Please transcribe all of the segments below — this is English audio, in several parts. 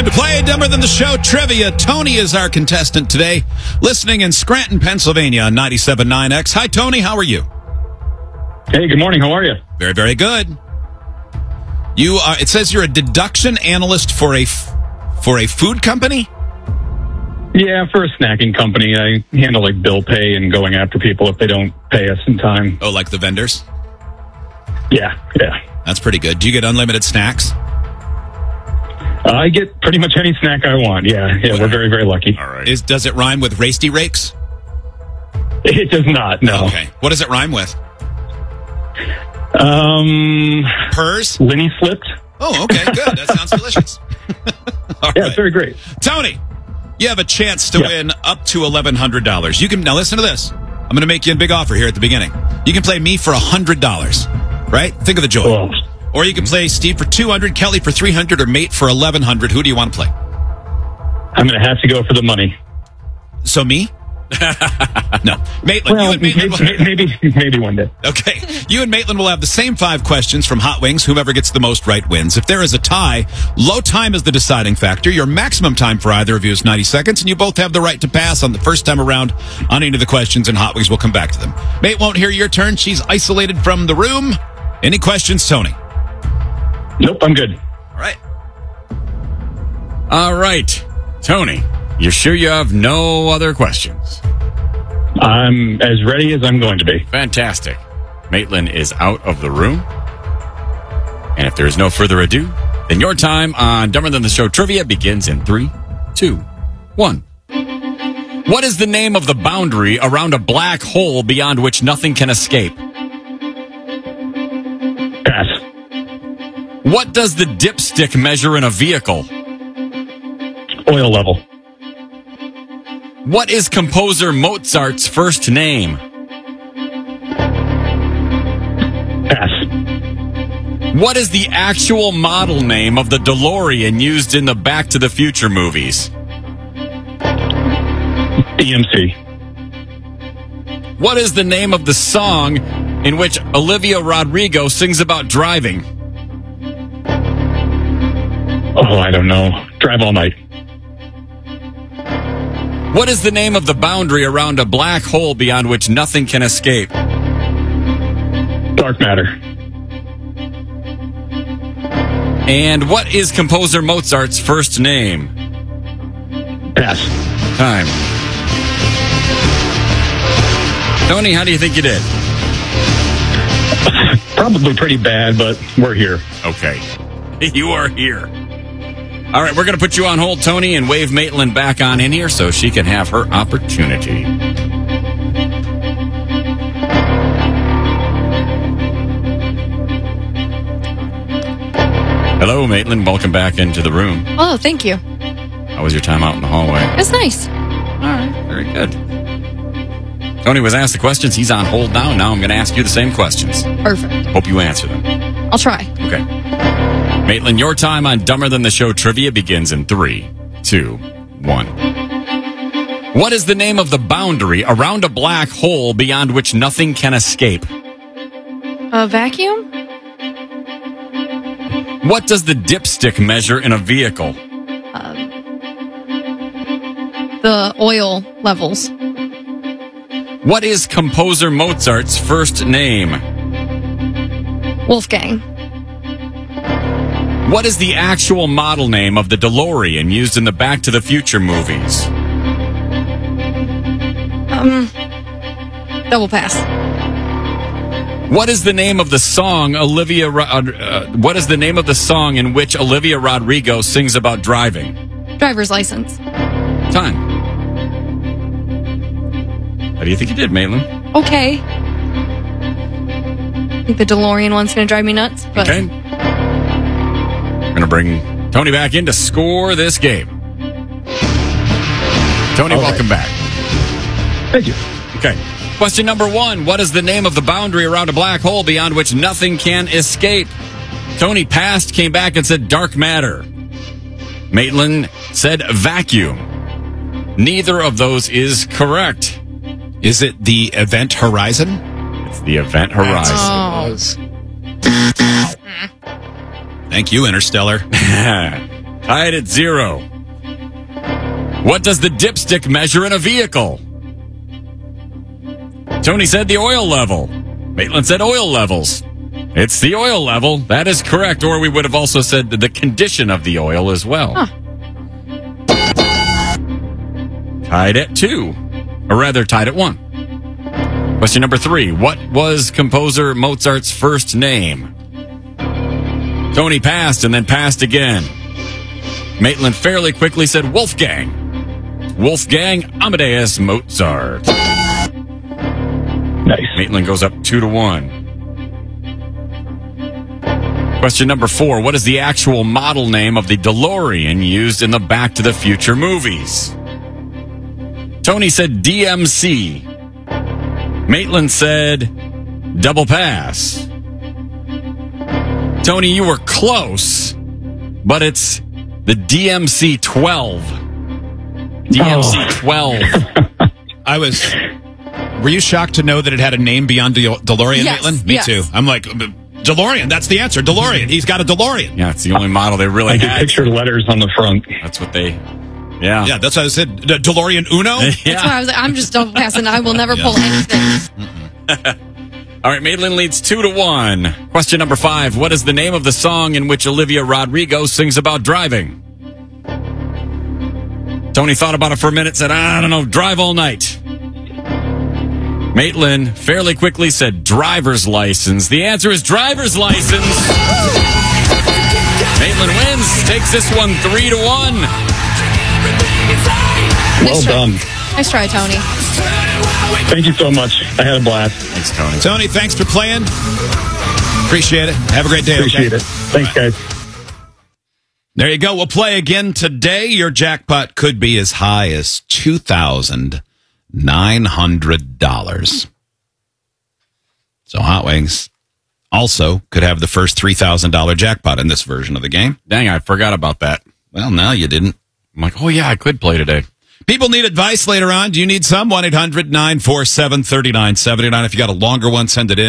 to play Dumber Than the Show Trivia. Tony is our contestant today, listening in Scranton, Pennsylvania on 97.9 X. Hi, Tony. How are you? Hey, good morning. How are you? Very, very good. You are. It says you're a deduction analyst for a food company? Yeah, for a snacking company. I handle like bill pay and going after people if they don't pay us in time. Oh, like the vendors? Yeah. That's pretty good. Do you get unlimited snacks? I get pretty much any snack I want. Yeah, we're very, very lucky. All right. Does it rhyme with Rasty Rakes? It does not, no. Okay. What does it rhyme with? Purrs? Linny Slipped. Oh, okay, good. That sounds delicious. All Yeah, right. it's very great. Tony, you have a chance to win up to $1,100. You can now listen to this. I'm going to make you a big offer here at the beginning. You can play me for $100, right? Think of the joy. Oh. Or you can play Steve for $200, Kelly for $300, or Mate for $1,100. Who do you want to play? I'm going to have to go for the money. So me? No, Maitland. Well, you and Maitland. maybe one day. Okay, you and Maitland will have the same 5 questions from Hot Wings. Whoever gets the most right wins. If there is a tie, low time is the deciding factor. Your maximum time for either of you is 90 seconds, and you both have the right to pass on the first time around on any of the questions, and Hot Wings will come back to them. Mate won't hear your turn. She's isolated from the room. Any questions, Tony? Nope, I'm good. All right. Tony, you sure you have no other questions? I'm as ready as I'm going to be. Fantastic. Maitland is out of the room. And if there is no further ado, then your time on Dumber Than the Show Trivia begins in 3, 2, 1. What is the name of the boundary around a black hole beyond which nothing can escape? Pass. What does the dipstick measure in a vehicle? Oil level. What is composer Mozart's first name? Pass. What is the actual model name of the DeLorean used in the Back to the Future movies? DMC. What is the name of the song in which Olivia Rodrigo sings about driving? Oh, I don't know. Drive All Night. What is the name of the boundary around a black hole beyond which nothing can escape? Dark Matter. And what is composer Mozart's first name? Pass. Time. Tony, how do you think you did? Probably pretty bad, but we're here. Okay. You are here. All right, we're going to put you on hold, Tony, and wave Maitland back on in here so she can have her opportunity. Hello, Maitland. Welcome back into the room. Oh, thank you. How was your time out in the hallway? It's nice. All right, very good. Tony was asked the questions. He's on hold now. Now I'm going to ask you the same questions. Perfect. Hope you answer them. I'll try. Okay. Maitland, your time on Dumber Than the Show Trivia begins in 3, 2, 1. What is the name of the boundary around a black hole beyond which nothing can escape? A vacuum? What does the dipstick measure in a vehicle? The oil levels. What is composer Mozart's first name? Wolfgang. What is the actual model name of the DeLorean used in the Back to the Future movies? Double pass. What is the name of the song what is the name of the song in which Olivia Rodrigo sings about driving? Driver's license. Time. How do you think you did, Maitland? Okay. I think the DeLorean one's going to drive me nuts. But Okay. I'm going to bring Tony back in to score this game. Tony, welcome back. Thank you. Okay. Question number 1. What is the name of the boundary around a black hole beyond which nothing can escape? Tony passed, came back, and said dark matter. Maitland said vacuum. Neither of those is correct. Is it the event horizon? It's the event horizon. Oh. Thank you, Interstellar. Tied at 0. What does the dipstick measure in a vehicle? Tony said the oil level. Maitland said oil levels. It's the oil level. That is correct. Or we would have also said the condition of the oil as well. Huh. Tied at 2. Or rather, tied at 1. Question number 3. What was composer Mozart's first name? Tony passed and then passed again. Maitland fairly quickly said Wolfgang. Wolfgang Amadeus Mozart. Nice. Maitland goes up 2-1. Question number 4. What is the actual model name of the DeLorean used in the Back to the Future movies? Tony said DMC. Maitland said double pass. Tony, you were close, but it's the DMC 12. DMC 12. Were you shocked to know that it had a name beyond DeLorean, Yes, Maitland? Me yes. too. I'm like, DeLorean, that's the answer. DeLorean. He's got a DeLorean. Yeah, it's the only model they really I can had. picture letters on the front. That's what they... Yeah. Yeah, that's what I said. DeLorean Uno? That's why I was like, I'm just double passing. I will never pull anything. All right, Maitland leads 2-1. Question number 5. What is the name of the song in which Olivia Rodrigo sings about driving? Tony thought about it for a minute, said, I don't know, Drive All Night. Maitland fairly quickly said driver's license. The answer is driver's license. Maitland wins, takes this one 3-1. Well done. Nice try, Tony. Thank you so much. I had a blast. Thanks, Tony. Tony, thanks for playing. Appreciate it. Have a great day. Appreciate it. Thanks, guys. There you go. We'll play again today. Your jackpot could be as high as $2,900. So Hot Wings also could have the first $3,000 jackpot in this version of the game. Dang, I forgot about that. Well, now you didn't. I'm like, oh, yeah, I could play today. People need advice later on. Do you need some? 1-800-947-3979. If you got a longer one, send it in.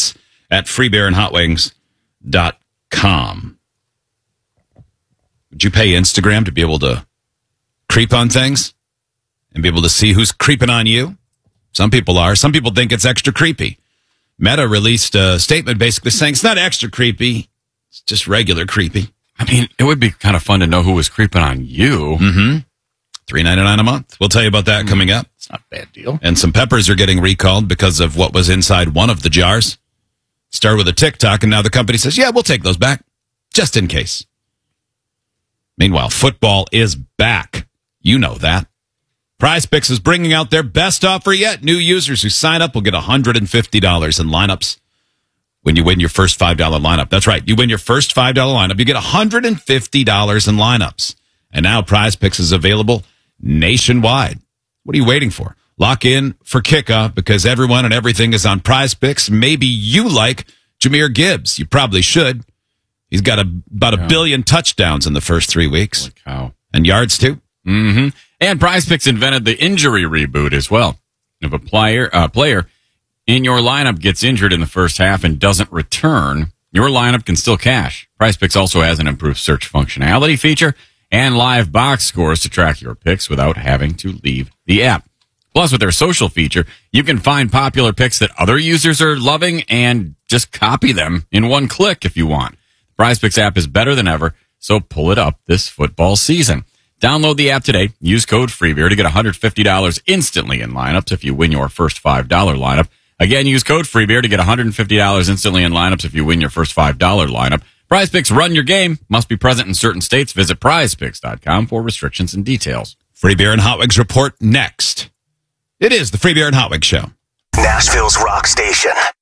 idiots@freebeerandhotwings.com. Would you pay Instagram to be able to creep on things and be able to see who's creeping on you? Some people are. Some people think it's extra creepy. Meta released a statement basically saying it's not extra creepy. It's just regular creepy. I mean, it would be kind of fun to know who was creeping on you. Mm-hmm. $3.99 a month. We'll tell you about that coming up. It's not a bad deal. And some peppers are getting recalled because of what was inside one of the jars. Started with a TikTok, and now the company says, yeah, we'll take those back, just in case. Meanwhile, football is back. You know that. PrizePicks is bringing out their best offer yet. New users who sign up will get $150 in lineups when you win your first $5 lineup. That's right. You win your first $5 lineup, you get $150 in lineups. And now PrizePicks is available nationwide. What are you waiting for? Lock in for kickoff because everyone and everything is on PrizePicks. Maybe you like Jahmyr Gibbs. You probably should. He's got about a billion touchdowns in the first 3 weeks. Holy cow. And yards, too. Mm-hmm. And PrizePicks invented the injury reboot as well. If a player in your lineup gets injured in the first half and doesn't return, your lineup can still cash. PrizePicks also has an improved search functionality feature and live box scores to track your picks without having to leave the app. Plus, with their social feature, you can find popular picks that other users are loving and just copy them in one click if you want. The PrizePicks app is better than ever, so pull it up this football season. Download the app today. Use code FREEBEER to get $150 instantly in lineups if you win your first $5 lineup. Again, use code FREEBEER to get $150 instantly in lineups if you win your first $5 lineup. PrizePicks, run your game. Must be present in certain states. Visit prizepicks.com for restrictions and details. Free Beer and Hot Wings report next. It is the Free Beer and Hot Wings Show. Nashville's rock station.